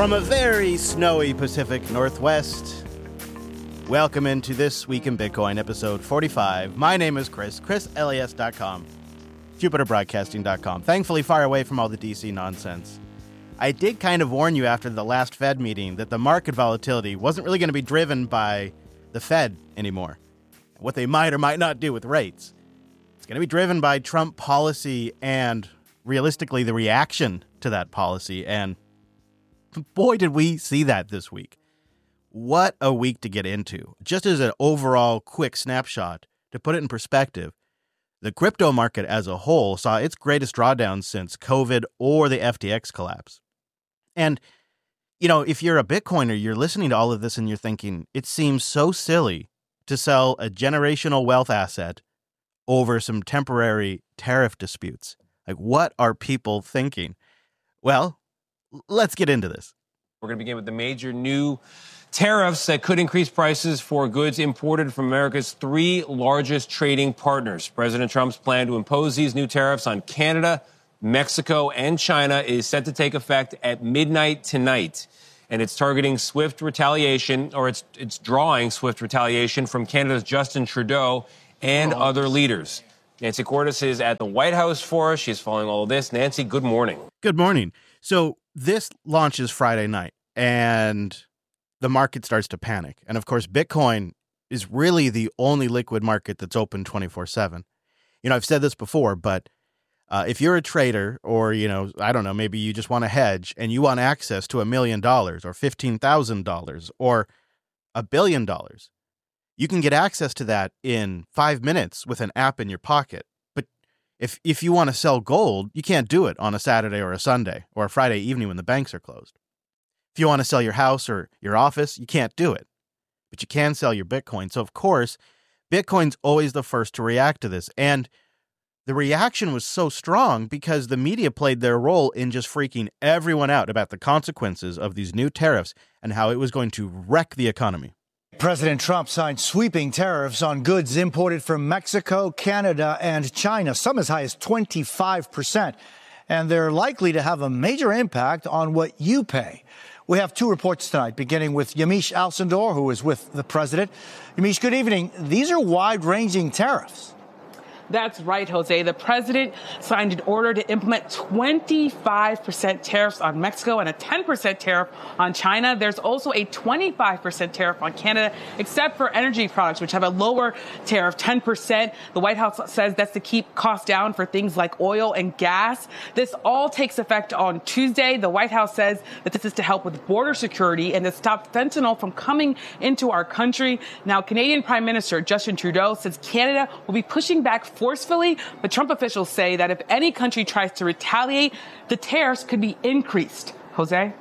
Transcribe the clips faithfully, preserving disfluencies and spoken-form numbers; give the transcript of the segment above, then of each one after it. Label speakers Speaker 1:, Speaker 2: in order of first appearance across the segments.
Speaker 1: From a very snowy Pacific Northwest, welcome into This Week in Bitcoin, episode forty-five. My name is Chris, chris l e s dot com, jupiter broadcasting dot com. Thankfully far away from all the D C nonsense. I did kind of warn you after the last Fed meeting that the market volatility wasn't really going to be driven by the Fed anymore, what they might or might not do with rates. It's going to be driven by Trump policy and, realistically, the reaction to that policy. And boy, did we see that this week. What a week to get into. Just as an overall quick snapshot, to put it in perspective, the crypto market as a whole saw its greatest drawdown since COVID or the F T X collapse. And, you know, if you're a Bitcoiner, you're listening to all of this and you're thinking, it seems so silly to sell a generational wealth asset over some temporary tariff disputes. Like, what are people thinking? Well, let's get into this.
Speaker 2: We're going to begin with the major new tariffs that could increase prices for goods imported from America's three largest trading partners. President Trump's plan to impose these new tariffs on Canada, Mexico, and China is set to take effect at midnight tonight. And it's targeting swift retaliation, or it's it's drawing swift retaliation from Canada's Justin Trudeau and other leaders. Nancy Cordes is at the White House for us. She's following all of this. Nancy, good morning.
Speaker 1: Good morning. So this launches Friday night, and the market starts to panic. And of course, Bitcoin is really the only liquid market that's open twenty-four seven. You know, I've said this before, but uh, if you're a trader or, you know, I don't know, maybe you just want to hedge and you want access to a million dollars or fifteen thousand dollars or a billion dollars, you can get access to that in five minutes with an app in your pocket. But if if you want to sell gold, you can't do it on a Saturday or a Sunday or a Friday evening when the banks are closed. If you want to sell your house or your office, you can't do it. But you can sell your Bitcoin. So, of course, Bitcoin's always the first to react to this. And the reaction was so strong because the media played their role in just freaking everyone out about the consequences of these new tariffs and how it was going to wreck the economy.
Speaker 3: President Trump signed sweeping tariffs on goods imported from Mexico, Canada, and China, some as high as twenty-five percent. And they're likely to have a major impact on what you pay. We have two reports tonight, beginning with Yamiche Alcindor, who is with the president. Yamiche, good evening. These are wide-ranging tariffs.
Speaker 4: That's right, Jose. The president signed an order to implement twenty-five percent tariffs on Mexico and a ten percent tariff on China. There's also a twenty-five percent tariff on Canada, except for energy products, which have a lower tariff, ten percent. The White House says that's to keep costs down for things like oil and gas. This all takes effect on Tuesday. The White House says that this is to help with border security and to stop fentanyl from coming into our country. Now, Canadian Prime Minister Justin Trudeau says Canada will be pushing back forcefully, but Trump officials say that if any country tries to retaliate, the tariffs could be increased. Jose?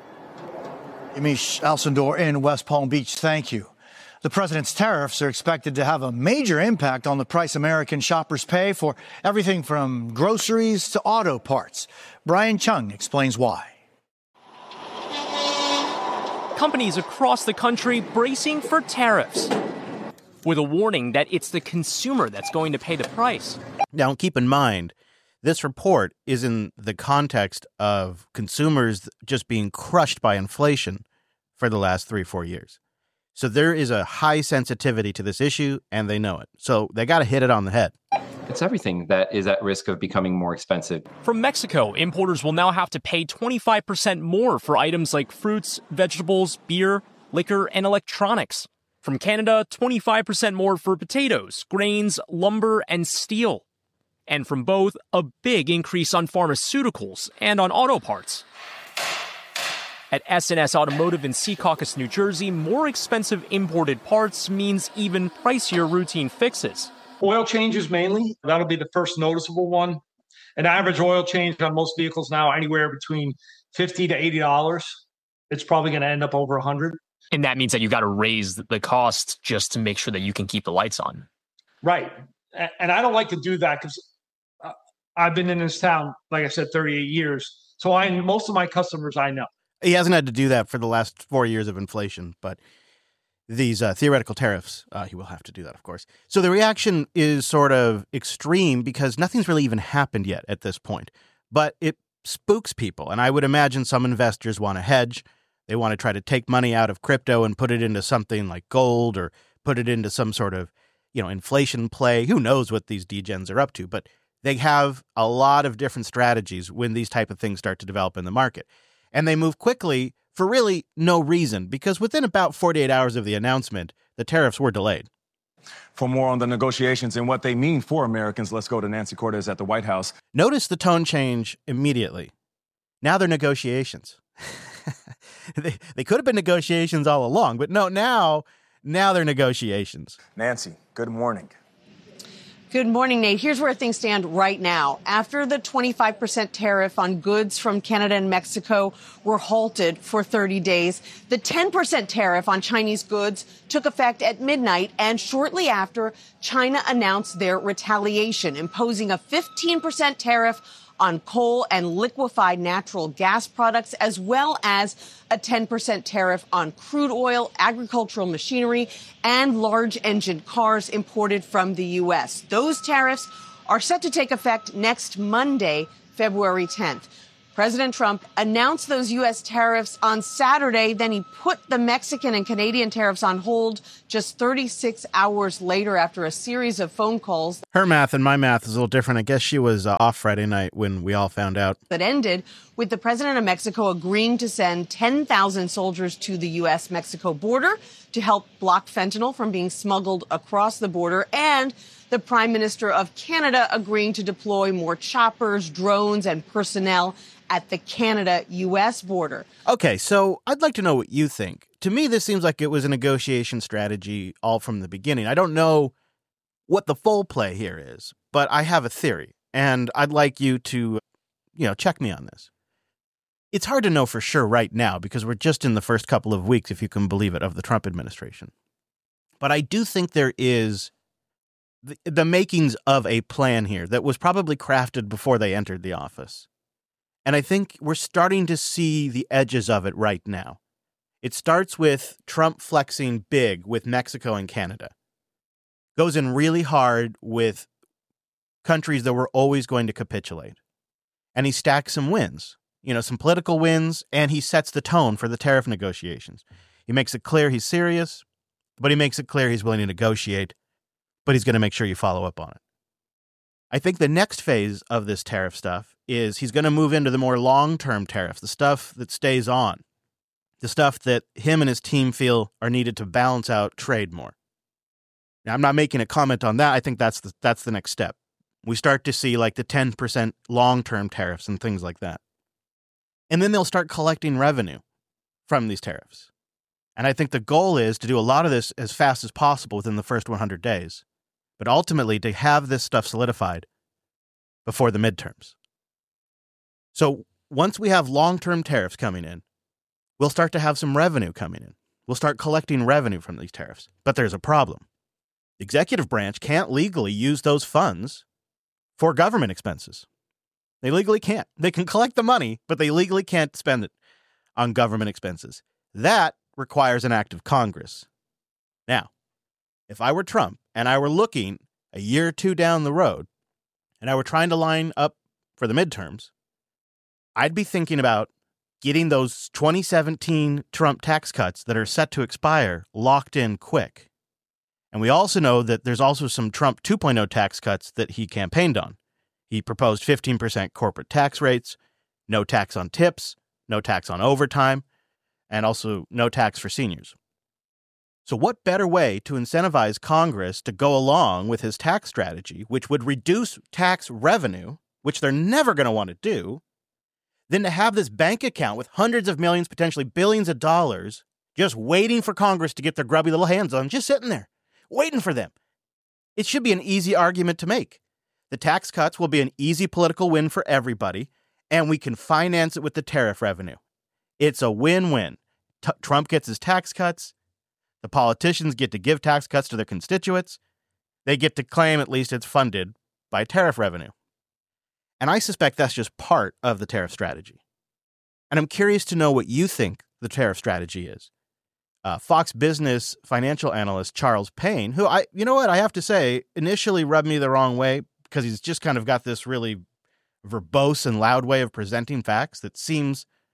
Speaker 3: Yamiche Alcindor in West Palm Beach, thank you. The president's tariffs are expected to have a major impact on the price American shoppers pay for everything from groceries to auto parts. Brian Chung explains why.
Speaker 5: Companies across the country bracing for tariffs, with a warning that it's the consumer that's going to pay the price.
Speaker 1: Now, keep in mind, this report is in the context of consumers just being crushed by inflation for the last three, four years. So there is a high sensitivity to this issue, and they know it. So they got to hit it on the head.
Speaker 6: It's everything that is at risk of becoming more expensive.
Speaker 5: From Mexico, importers will now have to pay twenty-five percent more for items like fruits, vegetables, beer, liquor, and electronics. From Canada, twenty-five percent more for potatoes, grains, lumber, and steel. And from both, a big increase on pharmaceuticals and on auto parts. At S and S Automotive in Secaucus, New Jersey, more expensive imported parts means even pricier routine fixes.
Speaker 7: Oil changes mainly. That'll be the first noticeable one. An average oil change on most vehicles now anywhere between fifty to eighty dollars. It's probably going to end up over one hundred.
Speaker 5: And that means that you got to raise the cost just to make sure that you can keep the lights on.
Speaker 7: Right. And I don't like to do that because I've been in this town, like I said, thirty-eight years. So I most of my customers I know.
Speaker 1: He hasn't had to do that for the last four years of inflation, but these uh, theoretical tariffs, uh, he will have to do that, of course. So the reaction is sort of extreme because nothing's really even happened yet at this point. But it spooks people, and I would imagine some investors want to hedge. They want to try to take money out of crypto and put it into something like gold or put it into some sort of, you know, inflation play. Who knows what these degens are up to, but they have a lot of different strategies when these type of things start to develop in the market. And they move quickly for really no reason, because within about forty-eight hours of the announcement, the tariffs were delayed.
Speaker 8: For more on the negotiations and what they mean for Americans, let's go to Nancy Cortez at the White House.
Speaker 1: Notice the tone change immediately. Now they're negotiations. they, they could have been negotiations all along, but no, now, now they're negotiations.
Speaker 8: Nancy, good morning.
Speaker 9: Good morning, Nate. Here's where things stand right now. After the twenty-five percent tariff on goods from Canada and Mexico were halted for thirty days, the ten percent tariff on Chinese goods took effect at midnight, and shortly after, China announced their retaliation, imposing a fifteen percent tariff on coal and liquefied natural gas products, as well as a ten percent tariff on crude oil, agricultural machinery, and large engine cars imported from the U S. Those tariffs are set to take effect next Monday, February tenth. President Trump announced those U S tariffs on Saturday. Then he put the Mexican and Canadian tariffs on hold just thirty-six hours later after a series of phone calls.
Speaker 1: Her math and my math is a little different. I guess she was uh, off Friday night when we all found out.
Speaker 9: That ended with the president of Mexico agreeing to send ten thousand soldiers to the U S Mexico border to help block fentanyl from being smuggled across the border, and the Prime Minister of Canada agreeing to deploy more choppers, drones, and personnel at the Canada-U S border.
Speaker 1: Okay, so I'd like to know what you think. To me, this seems like it was a negotiation strategy all from the beginning. I don't know what the full play here is, but I have a theory, and I'd like you to, you know, check me on this. It's hard to know for sure right now because we're just in the first couple of weeks, if you can believe it, of the Trump administration. But I do think there is the, the makings of a plan here that was probably crafted before they entered the office. And I think we're starting to see the edges of it right now. It starts with Trump flexing big with Mexico and Canada. Goes in really hard with countries that were always going to capitulate. And he stacks some wins, you know, some political wins, and he sets the tone for the tariff negotiations. He makes it clear he's serious, but he makes it clear he's willing to negotiate, but he's going to make sure you follow up on it. I think the next phase of this tariff stuff is he's going to move into the more long-term tariffs, the stuff that stays on, the stuff that him and his team feel are needed to balance out trade more. Now, I'm not making a comment on that. I think that's the, that's the next step. We start to see like the ten percent long-term tariffs and things like that. And then they'll start collecting revenue from these tariffs. And I think the goal is to do a lot of this as fast as possible within the first one hundred days. But ultimately, to have this stuff solidified before the midterms. So once we have long-term tariffs coming in, we'll start to have some revenue coming in. We'll start collecting revenue from these tariffs. But there's a problem. The executive branch can't legally use those funds for government expenses. They legally can't. They can collect the money, but they legally can't spend it on government expenses. That requires an act of Congress. Now, if I were Trump and I were looking a year or two down the road and I were trying to line up for the midterms, I'd be thinking about getting those twenty seventeen Trump tax cuts that are set to expire locked in quick. And we also know that there's also some Trump two point oh tax cuts that he campaigned on. He proposed fifteen percent corporate tax rates, no tax on tips, no tax on overtime, and also no tax for seniors. So what better way to incentivize Congress to go along with his tax strategy, which would reduce tax revenue, which they're never going to want to do, than to have this bank account with hundreds of millions, potentially billions of dollars, just waiting for Congress to get their grubby little hands on, just sitting there, waiting for them. It should be an easy argument to make. The tax cuts will be an easy political win for everybody, and we can finance it with the tariff revenue. It's a win-win. T- Trump gets his tax cuts. The politicians get to give tax cuts to their constituents. They get to claim at least it's funded by tariff revenue. And I suspect that's just part of the tariff strategy. And I'm curious to know what you think the tariff strategy is. Uh, Fox Business financial analyst Charles Payne, who I, you know what, I have to say, initially rubbed me the wrong way because he's just kind of got this really verbose and loud way of presenting facts that seems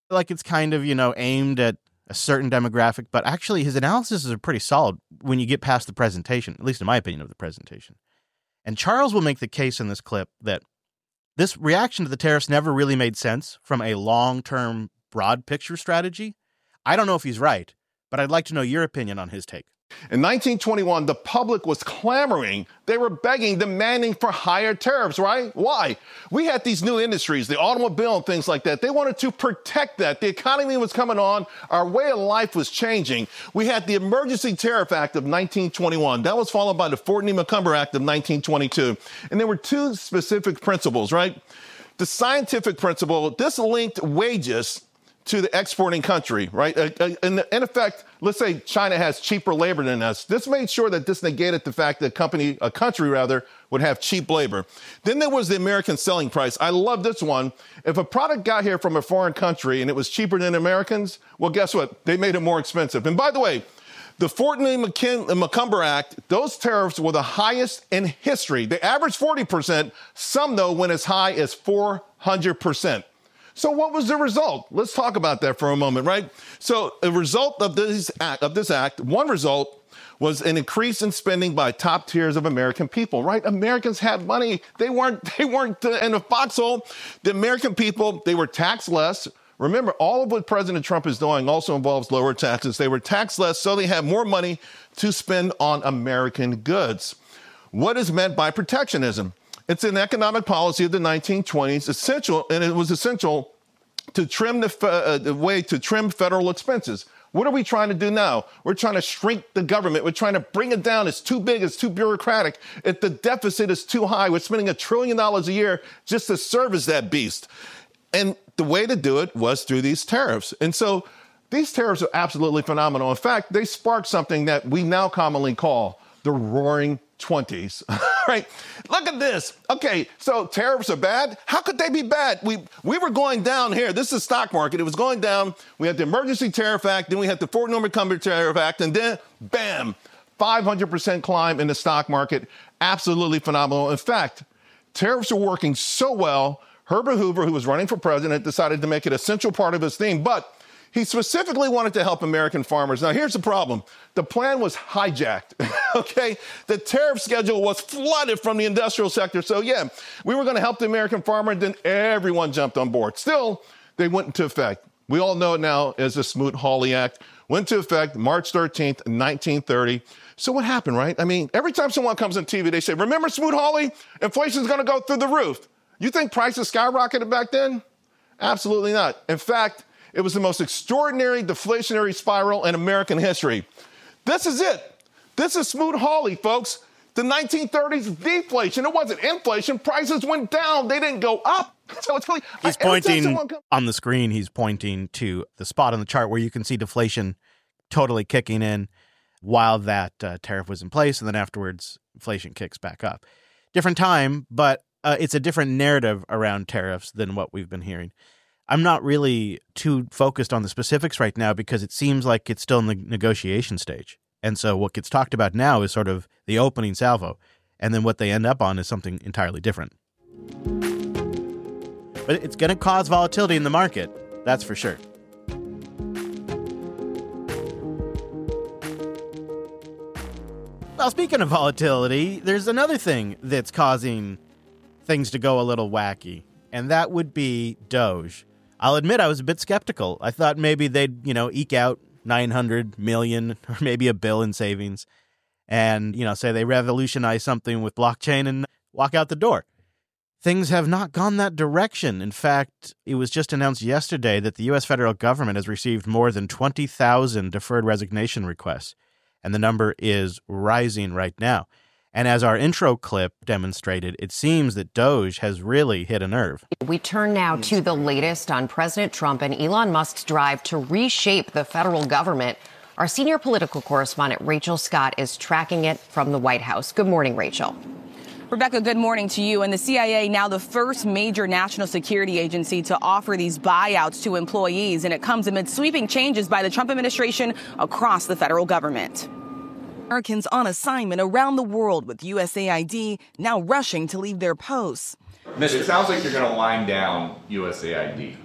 Speaker 1: like it's kind of, you know, aimed at a certain demographic, but actually his analysis is pretty solid when you get past the presentation, at least in my opinion of the presentation. And Charles will make the case in this clip that this reaction to the tariffs never really made sense from a long-term, broad picture strategy. I don't know if he's right, but I'd like to know your opinion on his take.
Speaker 10: In nineteen twenty-one, the public was clamoring. They were begging, demanding for higher tariffs, right? Why? We had these new industries, the automobile and things like that. They wanted to protect that. The economy was coming on. Our way of life was changing. We had the Emergency Tariff Act of nineteen twenty-one. That was followed by the Fortney-McCumber Act of nineteen twenty-two. And there were two specific principles, right? The scientific principle, this linked wages to the exporting country, right? Uh, in, in effect, let's say China has cheaper labor than us. This made sure that this negated the fact that a company, a country rather, would have cheap labor. Then there was the American selling price. I love this one. If a product got here from a foreign country and it was cheaper than Americans, well, guess what? They made it more expensive. And by the way, the Fortney-McCumber Act, those tariffs were the highest in history. They averaged forty percent. Some, though, went as high as four hundred percent. So what was the result? Let's talk about that for a moment, right? So a result of this act, of this act, one result was an increase in spending by top tiers of American people, right? Americans had money. They weren't, they weren't in a foxhole. The American people, they were taxed less. Remember, all of what President Trump is doing also involves lower taxes. They were taxed less, so they had more money to spend on American goods. What is meant by protectionism? It's an economic policy of the nineteen twenties, essential, and it was essential to trim the, uh, the way to trim federal expenses. What are we trying to do now? We're trying to shrink the government. We're trying to bring it down. It's too big. It's too bureaucratic. If the deficit is too high, we're spending a trillion dollars a year just to service that beast. And the way to do it was through these tariffs. And so these tariffs are absolutely phenomenal. In fact, they sparked something that we now commonly call the Roaring Twenties, right? Look at this. Okay, so tariffs are bad. How could they be bad? We we were going down here. This is the stock market. It was going down. We had the Emergency Tariff Act, then we had the Fortney-McCumber Tariff Act, and then, bam, five hundred percent climb in the stock market. Absolutely phenomenal. In fact, tariffs are working so well, Herbert Hoover, who was running for president, decided to make it a central part of his theme, but he specifically wanted to help American farmers. Now, here's the problem. The plan was hijacked, okay? The tariff schedule was flooded from the industrial sector. So, yeah, we were going to help the American farmer, and then everyone jumped on board. Still, they went into effect. We all know it now as the Smoot-Hawley Act. Went into effect March thirteenth, nineteen thirty. So what happened, right? I mean, every time someone comes on T V, they say, remember Smoot-Hawley? Inflation's going to go through the roof. You think prices skyrocketed back then? Absolutely not. In fact, it was the most extraordinary deflationary spiral in American history. This is it. This is Smoot-Hawley, folks. The nineteen thirties deflation. It wasn't inflation. Prices went down. They didn't go up. So it's really,
Speaker 1: he's pointing comes- on the screen. He's pointing to the spot on the chart where you can see deflation totally kicking in while that uh, tariff was in place. And then afterwards, inflation kicks back up. Different time, but uh, it's a different narrative around tariffs than what we've been hearing. I'm not really too focused on the specifics right now because it seems like it's still in the negotiation stage. And so what gets talked about now is sort of the opening salvo. And then what they end up on is something entirely different. But it's going to cause volatility in the market. That's for sure. Well, speaking of volatility, there's another thing that's causing things to go a little wacky. And that would be Doge. I'll admit I was a bit skeptical. I thought maybe they'd, you know, eke out nine hundred million or maybe a bill in savings and, you know, say they revolutionize something with blockchain and walk out the door. Things have not gone that direction. In fact, it was just announced yesterday that the U S federal government has received more than twenty thousand deferred resignation requests, and the number is rising right now. And as our intro clip demonstrated, it seems that Doge has really hit a nerve.
Speaker 11: We turn now to the latest on President Trump and Elon Musk's drive to reshape the federal government. Our senior political correspondent, Rachel Scott, is tracking it from the White House. Good morning, Rachel.
Speaker 12: Rebecca, good morning to you. And the C I A, now the first major national security agency to offer these buyouts to employees. And it comes amid sweeping changes by the Trump administration across the federal government. Americans on assignment around the world with U S A I D now rushing to leave their posts.
Speaker 13: Mister It sounds like you're going to wind down U S A I D.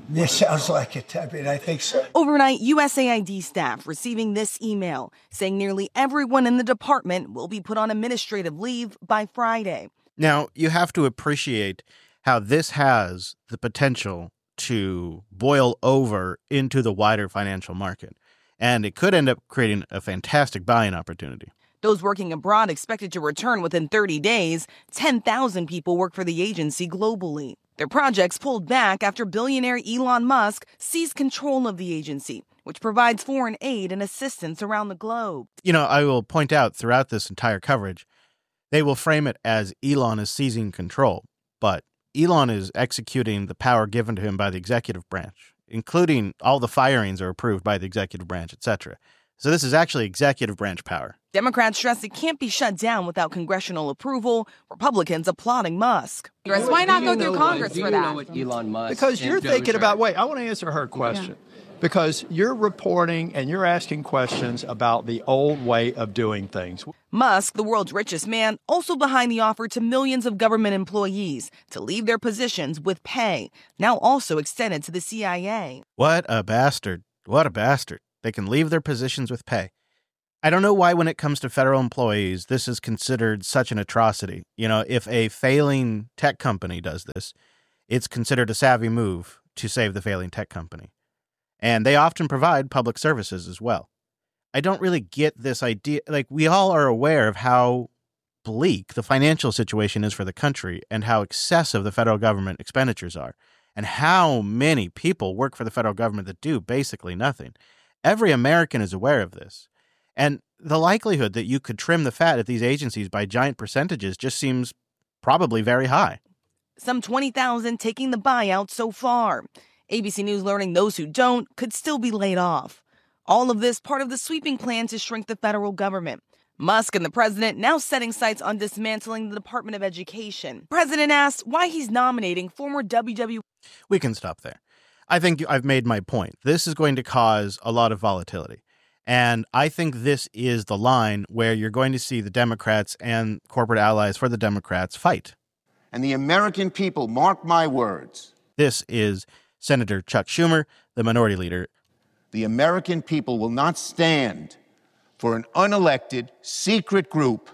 Speaker 13: This sounds like it. I mean, I think so.
Speaker 12: Overnight, U S A I D staff receiving this email saying nearly everyone in the department will be put on administrative leave by Friday.
Speaker 1: Now, you have to appreciate how this has the potential to boil over into the wider financial market, and it could end up creating a fantastic buying opportunity.
Speaker 12: Those working abroad expected to return within thirty days. ten thousand people work for the agency globally. Their projects pulled back after billionaire Elon Musk seized control of the agency, which provides foreign aid and assistance around the globe.
Speaker 1: You know, I will point out throughout this entire coverage, they will frame it as Elon is seizing control, but Elon is executing the power given to him by the executive branch, including all the firings are approved by the executive branch, et cetera. So this is actually executive branch power.
Speaker 12: Democrats stress it can't be shut down without congressional approval. Republicans applauding Musk. Why not go through Congress for that?
Speaker 14: Elon Musk because you're thinking about, wait, I want to answer her question. Yeah. Because you're reporting and you're asking questions about the old way of doing things.
Speaker 12: Musk, the world's richest man, also behind the offer to millions of government employees to leave their positions with pay, now also extended to the C I A.
Speaker 1: What a bastard. What a bastard. They can leave their positions with pay. I don't know why when it comes to federal employees, this is considered such an atrocity. You know, if a failing tech company does this, it's considered a savvy move to save the failing tech company. And they often provide public services as well. I don't really get this idea. Like, we all are aware of how bleak the financial situation is for the country and how excessive the federal government expenditures are and how many people work for the federal government that do basically nothing. Every American is aware of this. And the likelihood that you could trim the fat at these agencies by giant percentages just seems probably very high.
Speaker 12: Some twenty thousand taking the buyout so far. A B C News learning those who don't could still be laid off. All of this part of the sweeping plan to shrink the federal government. Musk and the president now setting sights on dismantling the Department of Education. President asked why he's nominating former W W E.
Speaker 1: We can stop there. I think I've made my point. This is going to cause a lot of volatility. And I think this is the line where you're going to see the Democrats and corporate allies for the Democrats fight.
Speaker 15: And the American people, mark my words.
Speaker 1: This is Senator Chuck Schumer, the minority leader.
Speaker 15: The American people will not stand for an unelected, secret group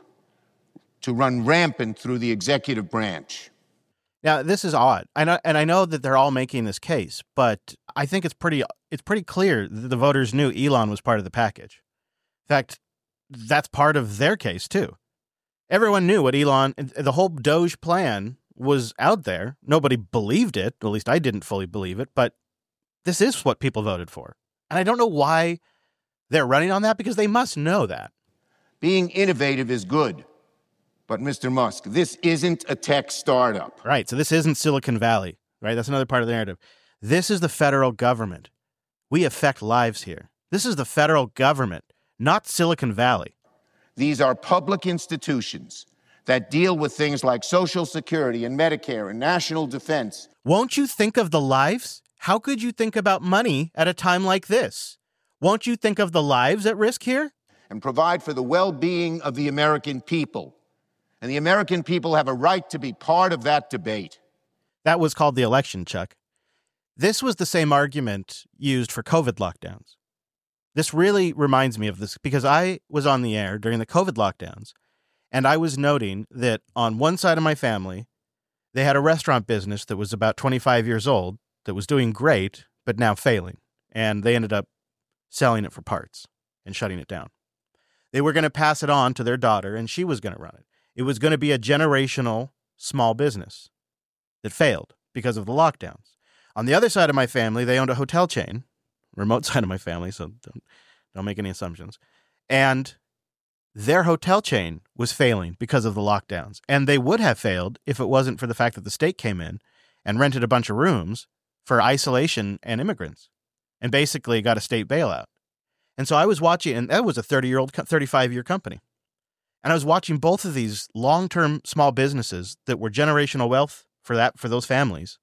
Speaker 15: to run rampant through the executive branch.
Speaker 1: Now, this is odd. I know, and I know that they're all making this case, but I think it's pretty it's pretty clear that the voters knew Elon was part of the package. In fact, that's part of their case, too. Everyone knew what Elon, the whole Doge plan was out there. Nobody believed it. At least I didn't fully believe it, but this is what people voted for. And I don't know why they're running on that, because they must know that.
Speaker 15: Being innovative is good. But, Mister Musk, this isn't a tech startup.
Speaker 1: Right. So this isn't Silicon Valley, right? That's another part of the narrative. This is the federal government. We affect lives here. This is the federal government, not Silicon Valley.
Speaker 15: These are public institutions that deal with things like Social Security and Medicare and national defense.
Speaker 1: Won't you think of the lives? How could you think about money at a time like this? Won't you think of the lives at risk here?
Speaker 15: And provide for the well-being of the American people. And the American people have a right to be part of that debate.
Speaker 1: That was called the election, Chuck. This was the same argument used for COVID lockdowns. This really reminds me of this because I was on the air during the COVID lockdowns, and I was noting that on one side of my family, they had a restaurant business that was about twenty-five years old that was doing great, but now failing. And they ended up selling it for parts and shutting it down. They were going to pass it on to their daughter, and she was going to run it. It was going to be a generational small business that failed because of the lockdowns. On the other side of my family, they owned a hotel chain, remote side of my family, so don't, don't make any assumptions. And their hotel chain was failing because of the lockdowns. And they would have failed if it wasn't for the fact that the state came in and rented a bunch of rooms for isolation and immigrants and basically got a state bailout. And so I was watching, and that was a thirty-year-old, thirty-five-year company. And I was watching both of these long-term small businesses that were generational wealth for that for those families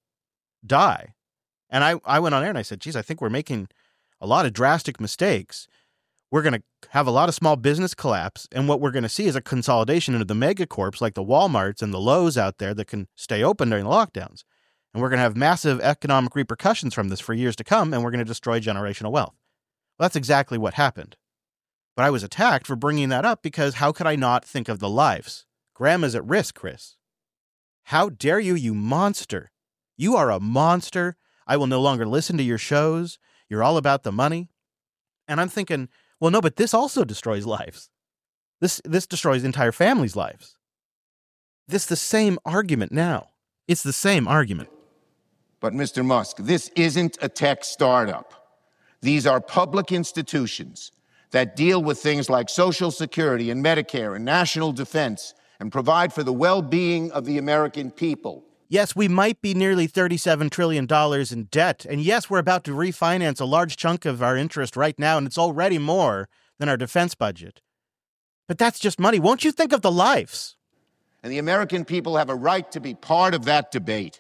Speaker 1: die. And I, I went on air and I said, geez, I think we're making a lot of drastic mistakes. We're going to have a lot of small business collapse. And what we're going to see is a consolidation into the megacorps like the Walmarts and the Lowe's out there that can stay open during the lockdowns. And we're going to have massive economic repercussions from this for years to come, and we're going to destroy generational wealth. Well, that's exactly what happened. But I was attacked for bringing that up because how could I not think of the lives? Grandma's at risk, Chris. How dare you, you monster? You are a monster. I will no longer listen to your shows. You're all about the money. And I'm thinking, well, no, but this also destroys lives. This this destroys entire families' lives. This is the same argument now. It's the same argument.
Speaker 15: But, Mister Musk, this isn't a tech startup. These are public institutions that deal with things like Social Security and Medicare and national defense and provide for the well-being of the American people.
Speaker 1: Yes, we might be nearly thirty-seven trillion dollars in debt. And yes, we're about to refinance a large chunk of our interest right now, and it's already more than our defense budget. But that's just money. Won't you think of the lives?
Speaker 15: And the American people have a right to be part of that debate.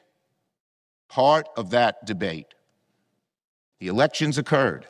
Speaker 15: Part of that debate. The elections occurred,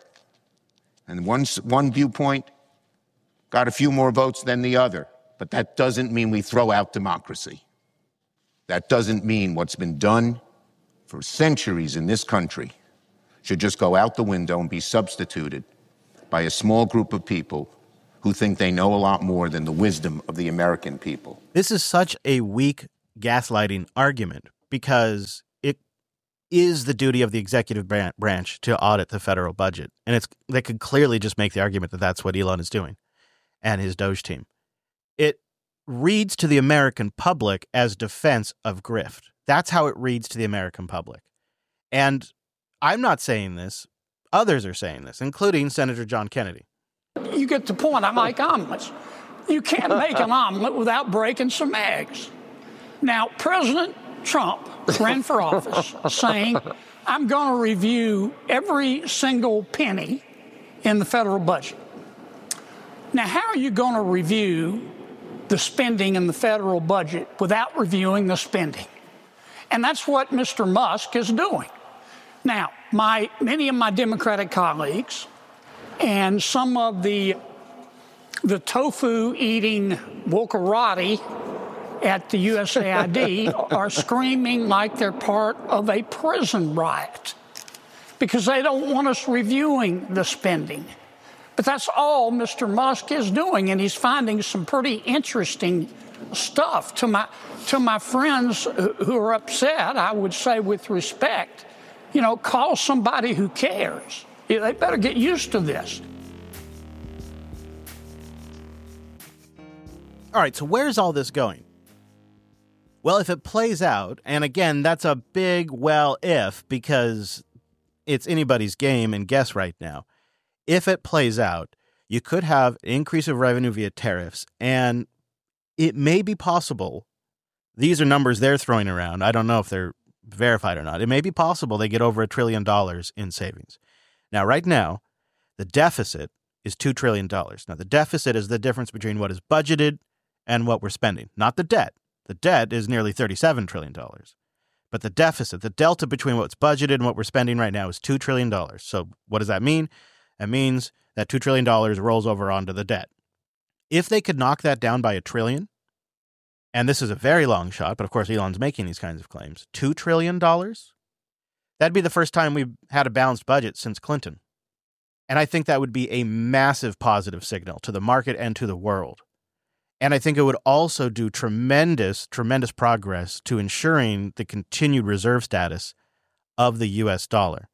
Speaker 15: and one, one viewpoint got a few more votes than the other. But that doesn't mean we throw out democracy. That doesn't mean what's been done for centuries in this country should just go out the window and be substituted by a small group of people who think they know a lot more than the wisdom of the American people.
Speaker 1: This is such a weak gaslighting argument because it is the duty of the executive branch to audit the federal budget. And it's they could clearly just make the argument that that's what Elon is doing and his Doge team. It reads to the American public as defense of grift. That's how it reads to the American public. And I'm not saying this. Others are saying this, including Senator John Kennedy.
Speaker 16: You get the point. I like omelets. You can't make an omelet without breaking some eggs. Now, President Trump ran for office saying, I'm going to review every single penny in the federal budget. Now, how are you going to review the spending in the federal budget without reviewing the spending? And that's what Mister Musk is doing. Now, my many of my Democratic colleagues and some of the the tofu-eating wokerati at the U S A I D are screaming like they're part of a prison riot because they don't want us reviewing the spending. But that's all Mister Musk is doing, and he's finding some pretty interesting stuff. To my to my friends who are upset, I would say with respect, you know, call somebody who cares. They better get used to this.
Speaker 1: All right, so where's all this going? Well, if it plays out, and again, that's a big well if because it's anybody's game and guess right now. If it plays out, you could have an increase of revenue via tariffs, and it may be possible. These are numbers they're throwing around. I don't know if they're verified or not. It may be possible they get over a trillion dollars in savings. Now, right now, the deficit is two trillion dollars. Now, the deficit is the difference between what is budgeted and what we're spending, not the debt. The debt is nearly thirty-seven trillion dollars. But the deficit, the delta between what's budgeted and what we're spending right now is two trillion dollars. So what does that mean? That means that two trillion dollars rolls over onto the debt. If they could knock that down by a trillion, and this is a very long shot, but of course Elon's making these kinds of claims, two trillion dollars, that'd be the first time we've had a balanced budget since Clinton. And I think that would be a massive positive signal to the market and to the world. And I think it would also do tremendous, tremendous progress to ensuring the continued reserve status of the U S dollar.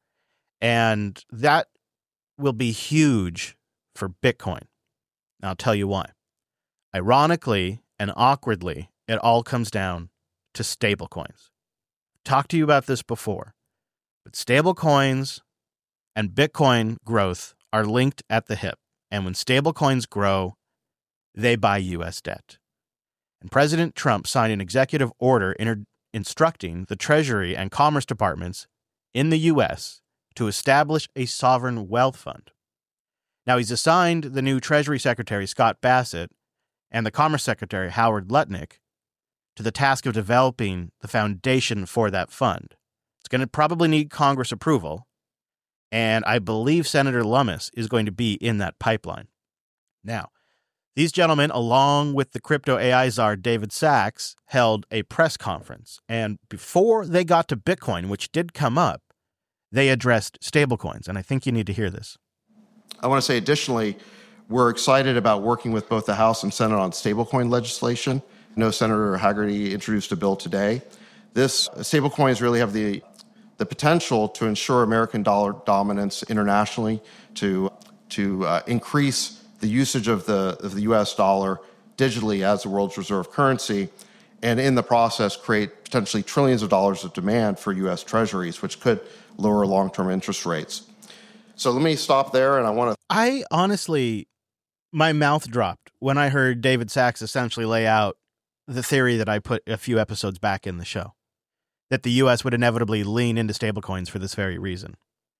Speaker 1: And that will be huge for Bitcoin. And I'll tell you why. Ironically and awkwardly, it all comes down to stablecoins. Talked to you about this before, but stablecoins and Bitcoin growth are linked at the hip. And when stablecoins grow, they buy U S debt. And President Trump signed an executive order inter- instructing the Treasury and Commerce Departments in the U S to establish a sovereign wealth fund. Now, he's assigned the new Treasury Secretary, Scott Bassett, and the Commerce Secretary, Howard Lutnick, to the task of developing the foundation for that fund. It's going to probably need Congress approval, and I believe Senator Lummis is going to be in that pipeline. Now, These gentlemen, along with the crypto A I czar David Sachs, held a press conference. And before they got to Bitcoin, which did come up, they addressed stablecoins. And I think you need to hear this.
Speaker 17: I want to say additionally, we're excited about working with both the House and Senate on stablecoin legislation. I know Senator Hagerty introduced a bill today. This stablecoins really have the the potential to ensure American dollar dominance internationally, to to uh, increase the usage of the of the U S dollar digitally as the world's reserve currency, and in the process create potentially trillions of dollars of demand for U S treasuries, which could lower long-term interest rates. So let me stop there, and I want to...
Speaker 1: I honestly, my mouth dropped when I heard David Sachs essentially lay out the theory that I put a few episodes back in the show, that the U S would inevitably lean into stablecoins for this very reason.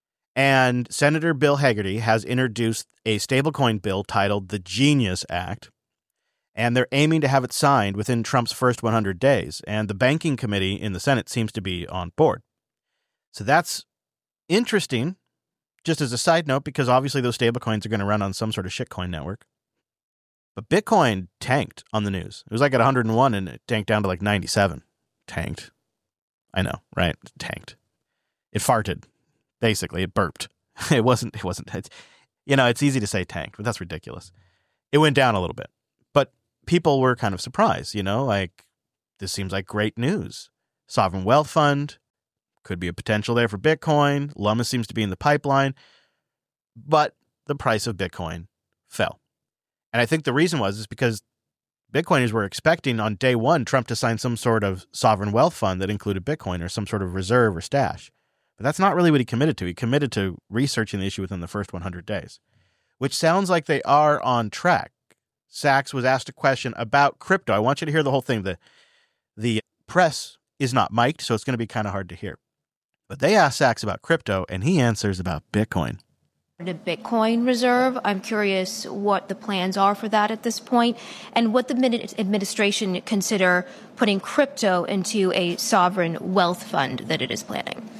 Speaker 1: And Senator Bill Hagerty has introduced a stablecoin bill titled the Genius Act, and they're aiming to have it signed within Trump's first one hundred days, and the banking committee in the Senate seems to be on board. So that's interesting, just as a side note, because obviously those stablecoins are going to run on some sort of shitcoin network. But Bitcoin tanked on the news. It was like at one hundred one, and it tanked down to like ninety-seven. Tanked. I know, right? It tanked. It farted. Basically, it burped. It wasn't, it wasn't, it's, you know, it's easy to say tanked, but that's ridiculous. It went down a little bit, but people were kind of surprised, you know, like, this seems like great news. Sovereign wealth fund, could be a potential there for Bitcoin. Lummis seems to be in the pipeline, but the price of Bitcoin fell. And I think the reason was is because Bitcoiners were expecting on day one Trump to sign some sort of sovereign wealth fund that included Bitcoin or some sort of reserve or stash. But that's not really what he committed to. He committed to researching the issue within the first one hundred days, which sounds like they are on track. Sachs was asked a question about crypto. I want you to hear the whole thing. The, the press is not mic'd, so it's going to be kind of hard to hear. But they asked Sachs about crypto, and he answers about Bitcoin.
Speaker 18: The Bitcoin reserve, I'm curious what the plans are for that at this point, and what the administration consider putting crypto into a sovereign wealth fund that it is planning.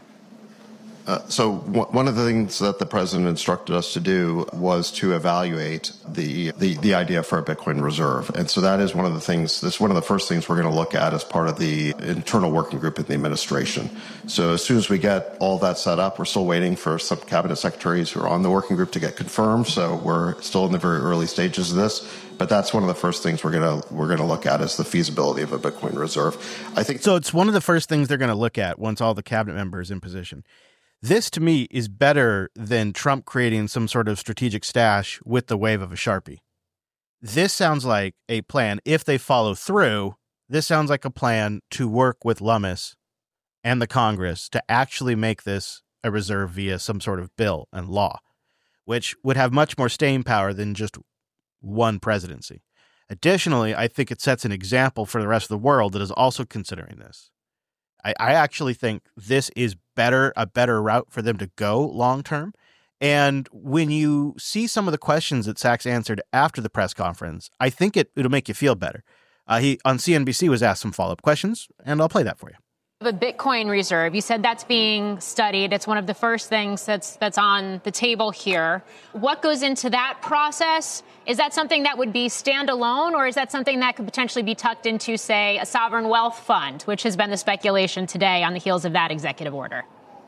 Speaker 17: Uh, so w- one of the things that the president instructed us to do was to evaluate the, the, the idea for a Bitcoin reserve. And so that is one of the things, that's one of the first things we're going to look at as part of the internal working group in the administration. So as soon as we get all that set up, we're still waiting for some cabinet secretaries who are on the working group to get confirmed. So we're still in the very early stages of this. But that's one of the first things we're going to we're going to look at is the feasibility of a Bitcoin reserve. I think
Speaker 1: so. It's one of the first things they're going to look at once all the cabinet members in position. This, to me, is better than Trump creating some sort of strategic stash with the wave of a Sharpie. This sounds like a plan. If they follow through, this sounds like a plan to work with Lummis and the Congress to actually make this a reserve via some sort of bill and law, which would have much more staying power than just one presidency. Additionally, I think it sets an example for the rest of the world that is also considering this. I, I actually think this is better, a better route for them to go long term. And when you see some of the questions that Sachs answered after the press conference, I think it, it'll make you feel better. Uh, he on C N B C was asked some follow-up questions, and I'll play that for you.
Speaker 19: The Bitcoin reserve, you said that's being studied. It's one of the first things that's that's on the table here. What goes into that process? Is that something that would be standalone, or is that something that could potentially be tucked into, say, a sovereign wealth fund, which has been the speculation today on the heels of that executive order?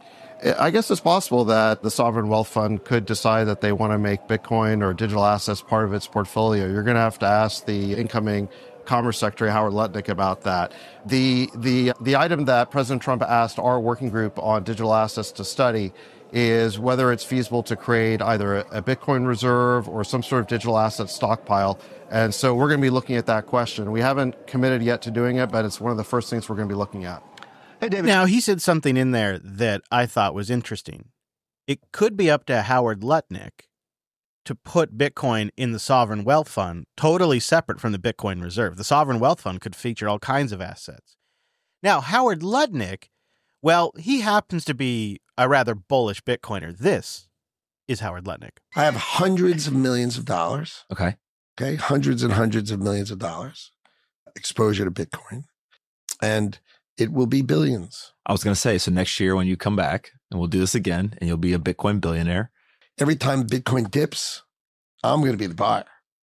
Speaker 17: I guess it's possible that the sovereign wealth fund could decide that they want to make Bitcoin or digital assets part of its portfolio. You're going to have to ask the incoming Commerce Secretary Howard Lutnick about that. The the the item that President Trump asked our working group on digital assets to study is whether it's feasible to create either a, a Bitcoin reserve or some sort of digital asset stockpile. And so we're going to be looking at that question. We haven't committed yet to doing it, but it's one of the first things we're going to be looking at.
Speaker 1: Hey, David. Now, he said something in there that I thought was interesting. It could be up to Howard Lutnick to put Bitcoin in the sovereign wealth fund, totally separate from the Bitcoin reserve. The sovereign wealth fund could feature all kinds of assets. Now, Howard Lutnick, well, he happens to be a rather bullish Bitcoiner. This is Howard Lutnick.
Speaker 13: I have hundreds of millions of dollars.
Speaker 20: Okay.
Speaker 13: Okay. Hundreds and hundreds of millions of dollars exposure to Bitcoin. And it will be billions.
Speaker 20: I was going to say, so next year when you come back and we'll do this again and you'll be a Bitcoin billionaire.
Speaker 13: Every time Bitcoin dips, I'm going to be the buyer.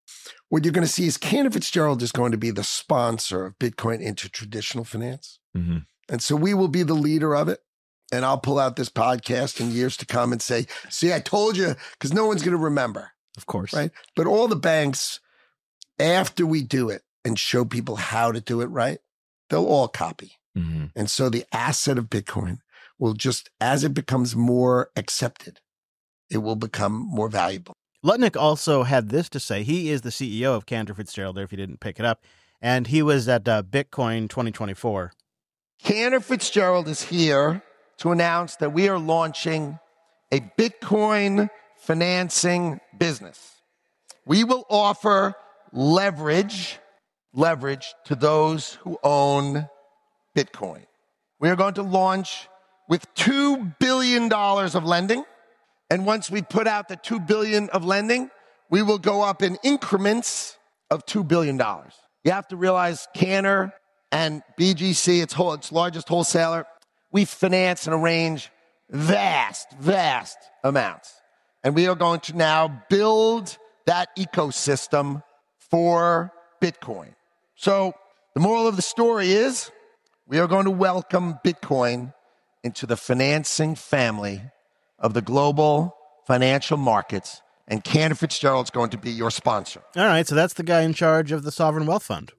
Speaker 13: What you're going to see is Cantor Fitzgerald is going to be the sponsor of Bitcoin into traditional finance.
Speaker 20: Mm-hmm.
Speaker 13: And so we will be the leader of it. And I'll pull out this podcast in years to come and say, see, I told you, because no one's going to remember.
Speaker 20: Of course.
Speaker 13: Right. But all the banks, after we do it and show people how to do it right, they'll all copy.
Speaker 20: Mm-hmm.
Speaker 13: And so the asset of Bitcoin will just, as it becomes more accepted, it will become more valuable.
Speaker 1: Lutnick also had this to say. He is the C E O of Cantor Fitzgerald, there if you didn't pick it up. And he was at uh, Bitcoin twenty twenty-four.
Speaker 13: Cantor Fitzgerald is here to announce that we are launching a Bitcoin financing business. We will offer leverage, leverage to those who own Bitcoin. We are going to launch with two billion dollars of lending. And once we put out the two billion dollars of lending, we will go up in increments of two billion dollars. You have to realize Cantor and B G C, its, whole, its largest wholesaler, we finance and arrange vast, vast amounts. And we are going to now build that ecosystem for Bitcoin. So the moral of the story is we are going to welcome Bitcoin into the financing family of the global financial markets, and Cantor Fitzgerald is going to be your sponsor.
Speaker 1: All right, so that's the guy in charge of the Sovereign Wealth Fund.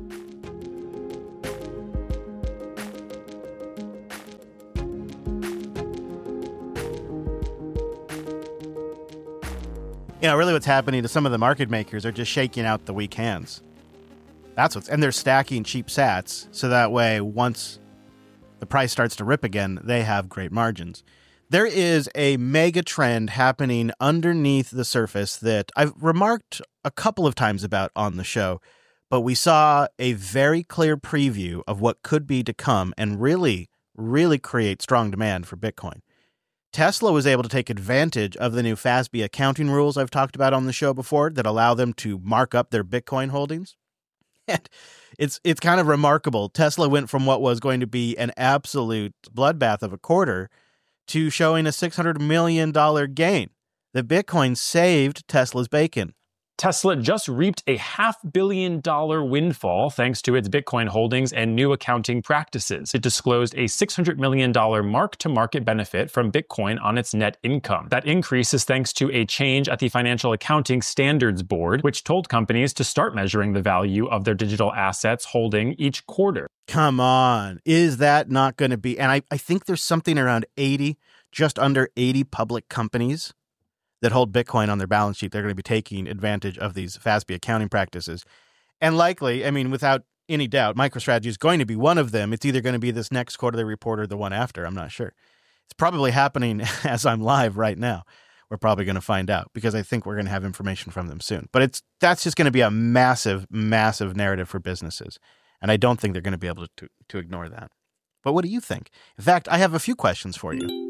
Speaker 1: You know, really what's happening to some of the market makers are just shaking out the weak hands. That's what's, and they're stacking cheap sats, so that way once the price starts to rip again, they have great margins. There is a mega trend happening underneath the surface that I've remarked a couple of times about on the show, but we saw a very clear preview of what could be to come and really, really create strong demand for Bitcoin. Tesla was able to take advantage of the new FASB accounting rules I've talked about on the show before that allow them to mark up their Bitcoin holdings. And it's it's kind of remarkable. Tesla went from what was going to be an absolute bloodbath of a quarter to showing a six hundred million dollars gain. The Bitcoin saved Tesla's bacon.
Speaker 5: Tesla just reaped a half billion dollar windfall thanks to its Bitcoin holdings and new accounting practices. It disclosed a six hundred million dollars mark-to-market benefit from Bitcoin on its net income. That increase is thanks to a change at the Financial Accounting Standards Board, which told companies to start measuring the value of their digital assets holding each quarter.
Speaker 1: Come on. Is that not going to be... And I, I think there's something around eighty, just under eighty public companies that hold Bitcoin on their balance sheet. They're going to be taking advantage of these FASB accounting practices. And likely, I mean, without any doubt, MicroStrategy is going to be one of them. It's either going to be this next quarterly report or the one after. I'm not sure. It's probably happening as I'm live right now. We're probably going to find out because I think we're going to have information from them soon. But it's that's just going to be a massive, massive narrative for businesses. And I don't think they're going to be able to, to, to ignore that. But what do you think? In fact, I have a few questions for you.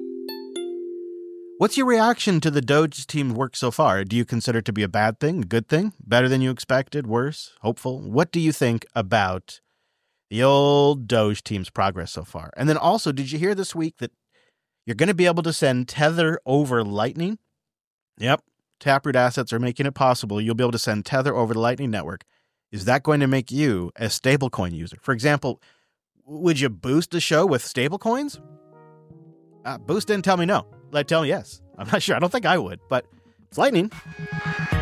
Speaker 1: What's your reaction to the Doge team's work so far? Do you consider it to be a bad thing, a good thing, better than you expected, worse, hopeful? What do you think about the old Doge team's progress so far? And then also, did you hear this week that you're going to be able to send Tether over Lightning? Yep, Taproot assets are making it possible. You'll be able to send Tether over the Lightning Network. Is that going to make you a stablecoin user? For example, would you boost the show with stablecoins? Uh, Boost didn't tell me no. Like, tell me yes. I'm not sure. I don't think I would, but it's Lightning.